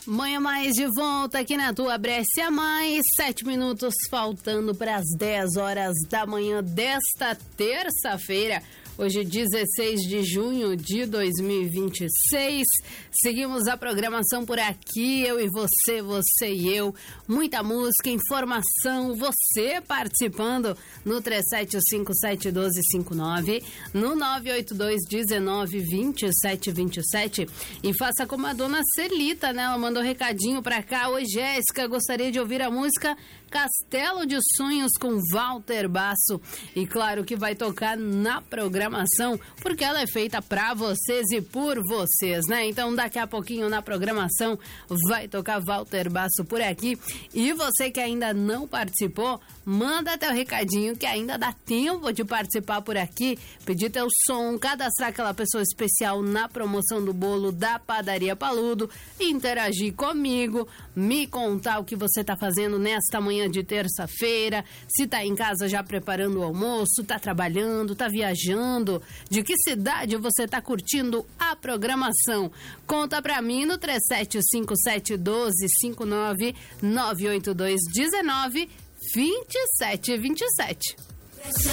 Manhã Mais de volta aqui na tua Brescia Mais, 7 minutos faltando para as 10 horas da manhã desta terça-feira, hoje 16 de junho de 2026. Seguimos a programação por aqui, eu e você, você e eu, muita música, informação, você participando no 37571259, no 982192727 e faça como a dona Celita, né? Ela mandou um recadinho pra cá. Oi, Jéssica, gostaria de ouvir a música Castelo de Sonhos com Walter Basso, e claro que vai tocar na programação, porque ela é feita pra vocês e por vocês, né? Então daqui a pouquinho na programação vai tocar Walter Basso por aqui, e você que ainda não participou, manda teu recadinho que ainda dá tempo de participar por aqui, pedir teu som, cadastrar aquela pessoa especial na promoção do bolo da Padaria Paludo, interagir comigo, me contar o que você tá fazendo nesta manhã de terça-feira, se tá em casa já preparando o almoço, tá trabalhando, tá viajando, de que cidade você tá curtindo a programação. Conta pra mim no 37571259 982192727.